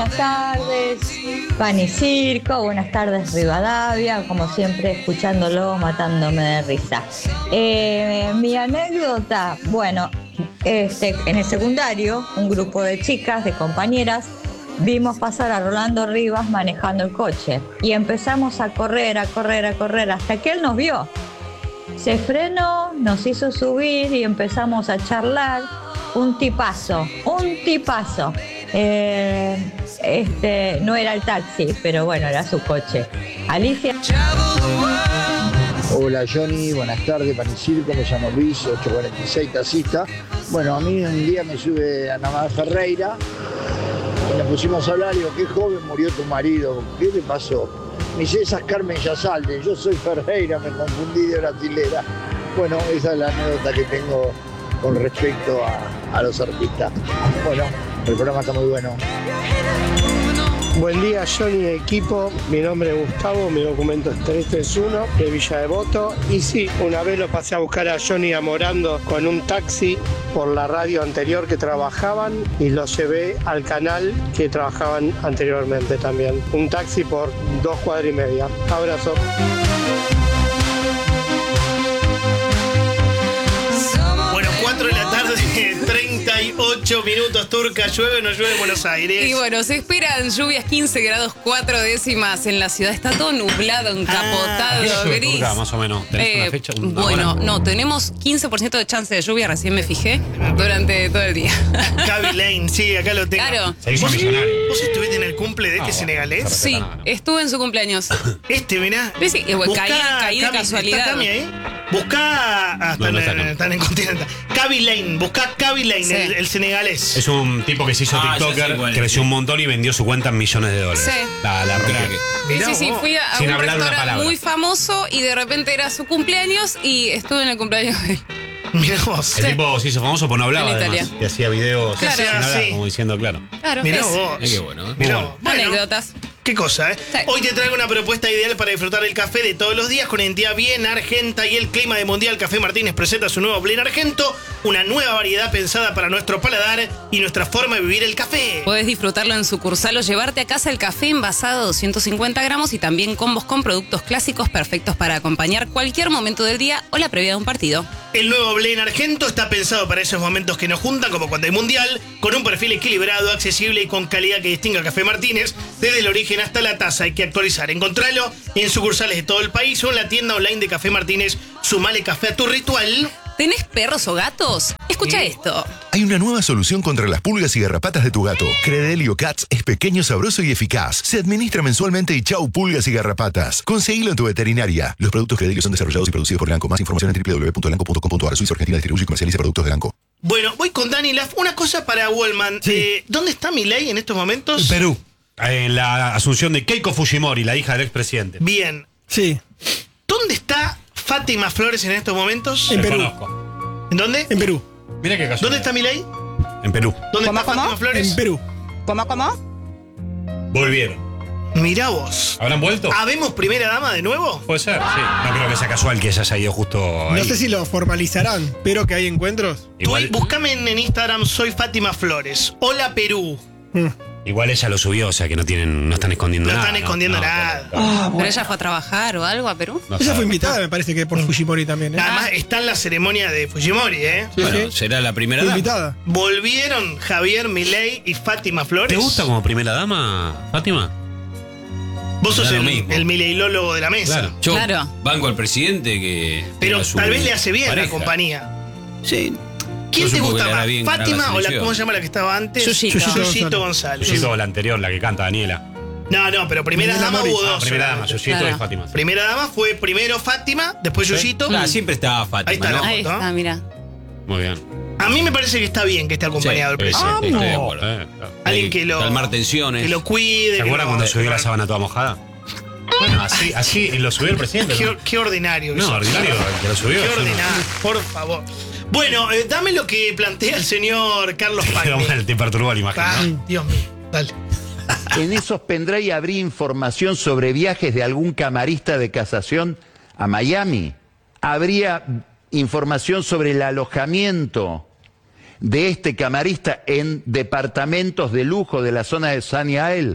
Buenas tardes, Pan y Circo, buenas tardes Rivadavia, como siempre escuchándolo, matándome de risa. Mi anécdota, bueno, en el secundario, un grupo de chicas, de compañeras, vimos pasar a Rolando Rivas manejando el coche y empezamos a correr hasta que él nos vio. Se frenó, nos hizo subir y empezamos a charlar. Un tipazo. No era el taxi, pero bueno, era su coche. Alicia. Hola Johnny, buenas tardes, Pan y Circo, me llamo Luis, 846, taxista. Bueno, a mí un día me sube Ana María Ferreira y nos pusimos a hablar y digo, qué joven murió tu marido, ¿qué le pasó? Me dice, esa es Carmen Yasalde, yo soy Ferreira, me confundí de brasilera. Bueno, esa es la anécdota que tengo con respecto a los artistas. Bueno, el programa está muy bueno. Buen día, Johnny, equipo. Mi nombre es Gustavo, mi documento es 331 de Villa Devoto. Y sí, una vez lo pasé a buscar a Johnny Amorando con un taxi por la radio anterior que trabajaban y lo llevé al canal que trabajaban anteriormente también. Un taxi por 2 cuadras y media. Abrazo. Bueno, 4 de la tarde, 38 minutos, Turca, llueve o no llueve en Buenos Aires. Y bueno, se esperan lluvias 15 grados 4 décimas en la ciudad. Está todo nublado, encapotado, gris. Turca, más o menos. ¿Tenés una fecha? Bueno, no, tenemos 15% de chance de lluvia, recién me fijé, durante todo el día. Cavi Lane, sí, acá lo tengo. Claro. ¿Vos estuviste en el cumple de este senegalés? Sí, estuve en su cumpleaños. Mirá. Sí, caí de casualidad. ¿Está Cami ahí? Buscá. Están en Continental. Cavi Lane, buscá Cavi Lane, Sí. el senegalés. Es un tipo que se hizo TikToker, creció un montón y vendió su cuenta en millones de dólares. Sí. La crack. Sí, fui a Sin un hablar una restaurante palabra. muy famoso y de repente era su cumpleaños y estuve en el cumpleaños de él. Mirá vos. El tipo se hizo famoso porque no hablaba, En además. Italia. Y hacía videos Claro. sin hablar, Sí. como diciendo claro. Claro, Mirá es vos. Qué bueno, ¿eh? Mirá Muy vos. Bueno, anécdotas. qué cosa, ¿eh? Sí. Hoy te traigo una propuesta ideal para disfrutar del café de todos los días con identidad bien argenta y el clima de Mundial Café Martínez presenta su nuevo blend argento, una nueva variedad pensada para nuestro paladar y nuestra forma de vivir el café. Podés disfrutarlo en sucursal o llevarte a casa el café envasado de 250 gramos y también combos con productos clásicos perfectos para acompañar cualquier momento del día o la previa de un partido. El nuevo blend argento está pensado para esos momentos que nos juntan, como cuando hay Mundial, con un perfil equilibrado, accesible y con calidad que distinga a Café Martínez, desde el origen hasta la taza. Hay que actualizar. Encontralo en sucursales de todo el país o en la tienda online de Café Martínez. Sumale café a tu ritual. ¿Tenés perros o gatos? Escucha esto. Hay una nueva solución contra las pulgas y garrapatas de tu gato. Credelio Cats es pequeño, sabroso y eficaz. Se administra mensualmente y chau pulgas y garrapatas. Conseguilo en tu veterinaria. Los productos Credelio son desarrollados y producidos por Elanco. Más información en www.elanco.com.ar. Suiza Argentina distribuye y comercializa productos de Elanco. Bueno, voy con Dani Laff. Una cosa para Wallman. Sí. ¿Dónde está Milei en estos momentos? Perú. En la asunción de Keiko Fujimori, la hija del expresidente. Bien. Sí, ¿Dónde está Fátima Flores en estos momentos? En Perú. Conozco. ¿En dónde? en Perú. Mira qué casualidad. ¿Dónde está Milei? En Perú. ¿Dónde ¿Cómo, está cómo? Fátima Flores? En Perú. ¿Cómo? Volvieron. Mirá vos. ¿Habrán vuelto? ¿Habemos primera dama de nuevo? Puede ser, sí. No creo que sea casual que ella haya ido justo ahí. No sé si lo formalizarán, pero que hay encuentros. Búscame en Instagram, soy Fátima Flores. Hola Perú. Igual ella lo subió, o sea que no están escondiendo No nada. están escondiendo nada. claro. ¿Pero ella fue a trabajar o algo a Perú? No Ella sabe. fue invitada, me parece que por Fujimori también. Además, está en la ceremonia de Fujimori, ¿eh? Sí, Bueno, sí. será la primera Fue dama. invitada. Volvieron Javier Milei y Fátima Flores. ¿Te gusta como primera dama, Fátima? Vos sos Da lo el mismo. mileilólogo de la mesa. Claro. Yo Claro. banco al presidente que. Pero tenga su tal vez le hace bien pareja. la compañía. Sí. ¿Quién Yo te supongo gusta que le hará más? bien ganar ¿Fátima la o la, selección. cómo se llama la que estaba antes? Yuyito. Yuyito González. Yuyito, la anterior, la que canta Daniela. No, pero primera Daniela dama Mori. hubo dos. Primera dama, solamente. Yuyito Claro. y Fátima. Primera dama fue primero Fátima, después Yuyito. Claro, siempre estaba Fátima, Ahí está ¿no? la Ahí foto, está, mira. Muy bien. A mí me parece que está bien que esté acompañado Sí, el sí, presidente. estoy de acuerdo. Claro. Alguien Hay que lo calmar tensiones. que lo cuide. ¿Se que acuerdan lo- cuando subió la sábana toda mojada? Bueno, así lo subió el presidente. Qué ordinario. que No, sos. ordinario, el que lo subió. Qué yo no- ordinario, por favor. Bueno, dame lo que plantea el señor Carlos Pero Pagni. bueno, te perturbó la imagen, Ah, ¿no? Dios mío, dale. En esos pendrive habría información sobre viajes de algún camarista de casación a Miami. Habría información sobre el alojamiento de este camarista en departamentos de lujo de la zona de Sunny Isle,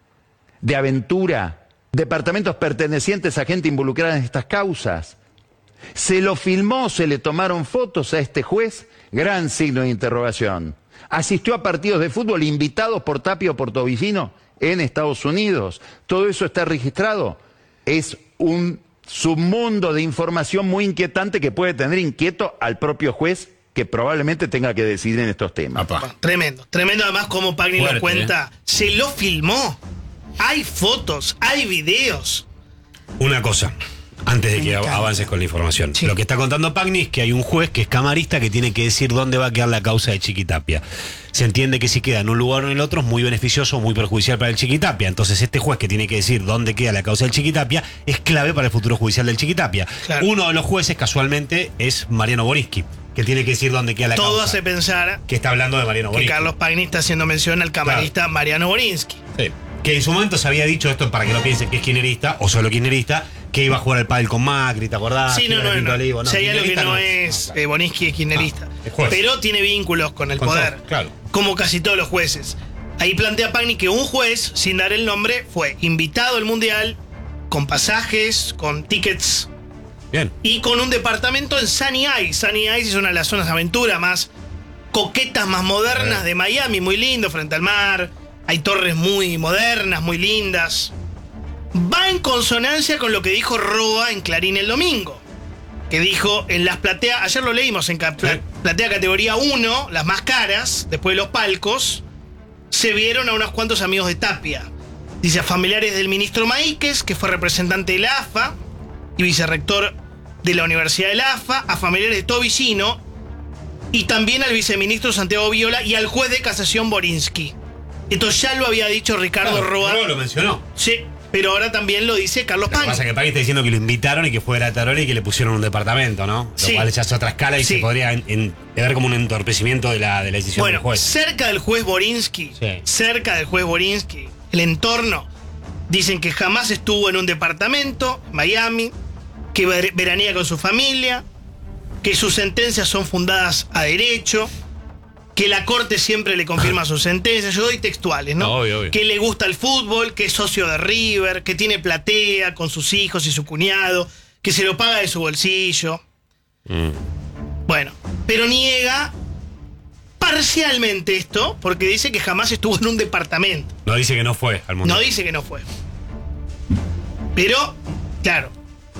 de aventura, departamentos pertenecientes a gente involucrada en estas causas. Se lo filmó, se le tomaron fotos a este juez, gran signo de interrogación. Asistió a partidos de fútbol invitados por Tapia o por Tobillino en Estados Unidos. Todo eso está registrado. Es un submundo de información muy inquietante que puede tener inquieto al propio juez que probablemente tenga que decidir en estos temas. Tremendo, tremendo además como Pagni lo cuenta. Se lo filmó. Hay fotos, hay videos. Una cosa, antes de que avances con la información. Sí. Lo que está contando Pagni es que hay un juez que es camarista que tiene que decir dónde va a quedar la causa de Chiquitapia. Se entiende que si queda en un lugar o en el otro es muy beneficioso o muy perjudicial para el Chiquitapia. Entonces este juez que tiene que decir dónde queda la causa del Chiquitapia es clave para el futuro judicial del Chiquitapia. Claro. Uno de los jueces casualmente es Mariano Borinsky, que tiene que decir dónde queda la causa. Todo hace pensar que está hablando de Mariano Borinsky. Que Carlos Pagni está haciendo mención al camarista Mariano Borinsky. Sí. Que en su momento se había dicho esto para que no piensen que es kirchnerista o solo kirchnerista, que iba a jugar al pádel con Macri, ¿te acordás? Sí, no. Si hay algo que no es Borinsky es kirchnerista. Pero tiene vínculos con el poder. Todo, claro. Como casi todos los jueces. Ahí plantea Pagni que un juez, sin dar el nombre, fue invitado al Mundial con pasajes, con tickets. Bien. Y con un departamento en Sunny Isle. Sunny Isle es una de las zonas de aventura más coquetas, más modernas de Miami. Muy lindo, frente al mar. Hay torres muy modernas, muy lindas. Va en consonancia con lo que dijo Roa en Clarín el domingo. Que dijo en las plateas, ayer lo leímos en platea categoría 1, las más caras, después de los palcos, se vieron a unos cuantos amigos de Tapia. Dice a familiares del ministro Maíquez, que fue representante de la AFA y vicerrector de la Universidad de la AFA, a familiares de Tobillino y también al viceministro Santiago Viola y al juez de casación Borinsky. Esto ya lo había dicho Ricardo Roa. Roa lo mencionó. Sí, pero ahora también lo dice Carlos Pagni. Lo que pasa es que Pagni está diciendo que lo invitaron y que fue gratuito y que le pusieron un departamento, ¿no? Lo cual ya es otra escala y se podría ver como un entorpecimiento de la decisión del juez. Cerca del juez Borinsky, el entorno, dicen que jamás estuvo en un departamento, Miami, que veranea con su familia, que sus sentencias son fundadas a derecho, que la corte siempre le confirma sus sentencias. Yo doy textuales, ¿no? Obvio. Que le gusta el fútbol, que es socio de River, que tiene platea con sus hijos y su cuñado, que se lo paga de su bolsillo. Bueno, pero niega parcialmente esto, porque dice que jamás estuvo en un departamento. No dice que no fue al mundo. No dice que no fue. Pero, claro,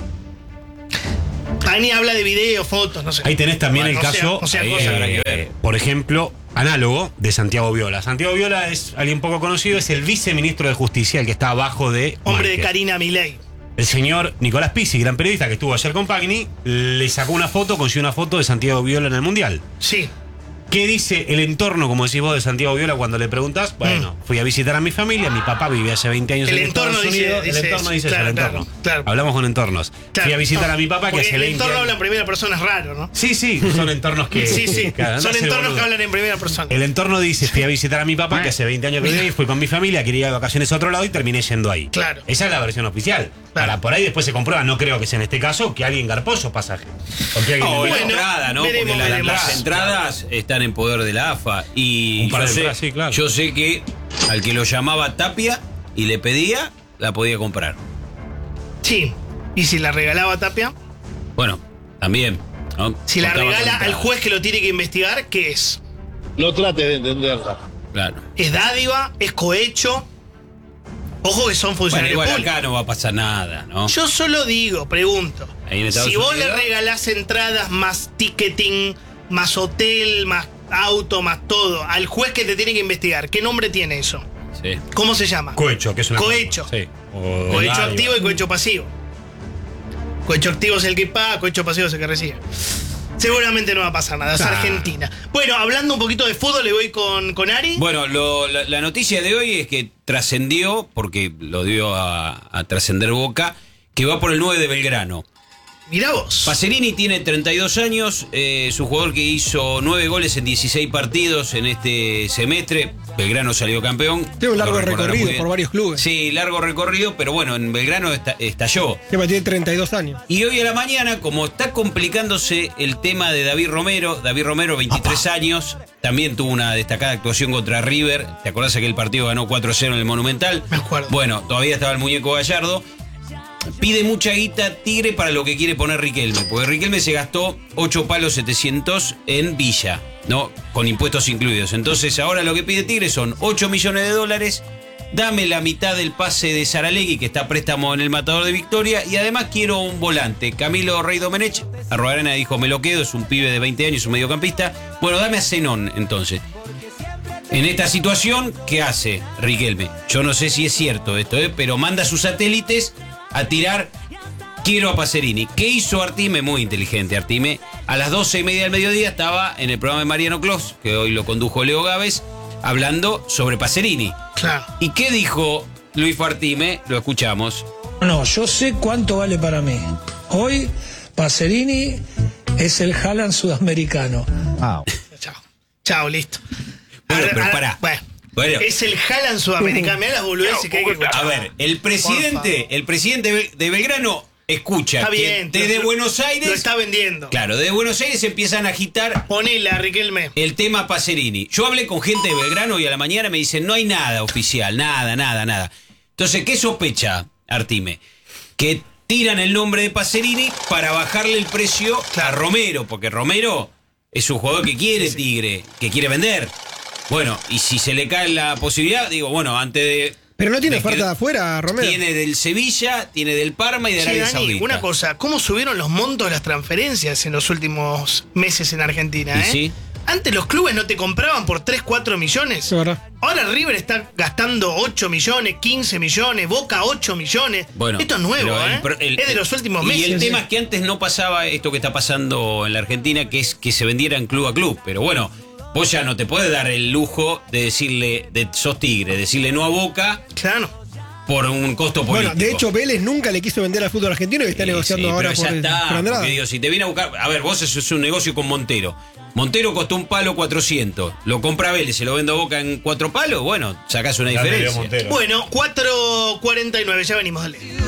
Pagni habla de video, fotos, no sé. Ahí tenés también el caso, por ejemplo, análogo de Santiago Viola. Santiago Viola es alguien poco conocido, es el viceministro de Justicia, el que está abajo de hombre de Karina Milei. El señor Nicolás Pizzi, gran periodista que estuvo ayer con Pagni, le sacó una foto, consiguió una foto de Santiago Viola en el Mundial. Sí. ¿Qué dice el entorno, como decís vos, de Santiago Viola cuando le preguntás? Bueno, fui a visitar a mi familia, mi papá vivía hace 20 años en Estados Unidos. El entorno dice eso, el entorno. Claro. Hablamos con entornos. Fui a visitar a mi papá que hace 20 años. El entorno habla en primera persona, es raro, ¿no? Sí, son entornos que... Sí. Claro, son entornos que hablan en primera persona. El entorno dice, fui a visitar a mi papá que hace 20 años que vivía y fui con mi familia, quería ir de vacaciones a otro lado y terminé yendo ahí. Claro. Esa es la versión oficial. Claro. Ahora, por ahí después se comprueba, no creo que sea en este caso, que alguien garpó esos pasajes. O la entrada, ¿no? Porque las entradas están en poder de la AFA. Y yo sé que al que lo llamaba Tapia y le pedía, la podía comprar. Sí. ¿Y si la regalaba Tapia? Bueno, también, ¿no? Si la regala al juez que lo tiene que investigar, ¿qué es? No trate de entenderla. Claro. ¿Es dádiva? ¿Es cohecho? Ojo que son funcionarios igual públicos. Acá no va a pasar nada, ¿no? Yo solo digo, pregunto. Si vos le regalás entradas más ticketing, más hotel, más auto, más todo, al juez que te tiene que investigar, ¿qué nombre tiene eso? Sí. ¿Cómo se llama? Cohecho, que es una... Cohecho. Sí. Cohecho activo y cohecho pasivo. Cohecho activo es el que paga, cohecho pasivo es el que recibe. Seguramente no va a pasar nada, es Argentina. Bueno, hablando un poquito de fútbol, le voy con Ari. Bueno, la noticia de hoy es que trascendió, porque lo dio a trascender Boca, que va por el 9 de Belgrano. Mirá vos. Pacerini tiene 32 años, es un jugador que hizo 9 goles en 16 partidos en este semestre. Belgrano salió campeón. Tiene un largo recorrido por varios clubes. Sí, largo recorrido, pero bueno, en Belgrano estalló. Tiene 32 años. Y hoy a la mañana, como está complicándose el tema de David Romero, 23 años, también tuvo una destacada actuación contra River. ¿Te acordás que el partido ganó 4-0 en el Monumental? Me acuerdo. Bueno, todavía estaba el muñeco Gallardo. Pide mucha guita Tigre para lo que quiere poner Riquelme, porque Riquelme se gastó 8 palos 700 en Villa, ¿no? Con impuestos incluidos. Entonces ahora lo que pide Tigre son 8 millones de dólares, dame la mitad del pase de Saralegui, que está a préstamo en el Matador de Victoria, y además quiero un volante. Camilo Rey Domenech, Arrogarena dijo, me lo quedo, es un pibe de 20 años, un mediocampista. Bueno, dame a Zenón, entonces. En esta situación, ¿qué hace Riquelme? Yo no sé si es cierto esto, pero manda a sus satélites a tirar, quiero a Pacerini. ¿Qué hizo Artime? Muy inteligente Artime. A las 12:30 del mediodía estaba en el programa de Mariano Clos, que hoy lo condujo Leo Gávez, hablando sobre Pacerini. Claro. ¿Y qué dijo Luis Artime? Lo escuchamos. No, yo sé cuánto vale para mí. Hoy Pacerini es el Haaland sudamericano. Wow. Chao, listo. Bueno, pero pará. Bueno, es el Haaland sudamericano. Mirá las boludeces que hay que escuchar. A ver, el presidente de Belgrano escucha. Está bien. Que desde Buenos Aires. Lo está vendiendo. Claro, desde Buenos Aires empiezan a agitar. Ponela, Riquelme. El tema Pacerini. Yo hablé con gente de Belgrano y a la mañana me dicen, no hay nada oficial, nada. Entonces, ¿qué sospecha Artime? Que tiran el nombre de Pacerini para bajarle el precio a Romero, porque Romero es un jugador que quiere Tigre, que quiere vender. Bueno, y si se le cae la posibilidad, digo, bueno, antes de... Pero no tiene oferta de afuera, Romero. Tiene del Sevilla, tiene del Parma y de Arabia Saudita. Una cosa, ¿cómo subieron los montos de las transferencias en los últimos meses en Argentina? Sí. Antes los clubes no te compraban por 3, 4 millones. Es verdad. Ahora River está gastando 8 millones, 15 millones, Boca 8 millones. Bueno, esto es nuevo, es de los últimos meses. Y el tema es que antes no pasaba esto que está pasando en la Argentina, que es que se vendieran club a club. Pero bueno, vos ya no te puedes dar el lujo de decirle, sos Tigre, decirle no a Boca. Claro. Por un costo político. Bueno, de hecho, Vélez nunca le quiso vender al fútbol argentino y está negociando ahora por Andrada. Digo, si te viene a buscar. A ver, vos es un negocio con Montero. Montero costó un palo 400. Lo compra Vélez, se lo vende a Boca en 4 palos. Bueno, sacás una diferencia. Bueno, 4.49, ya venimos, dale.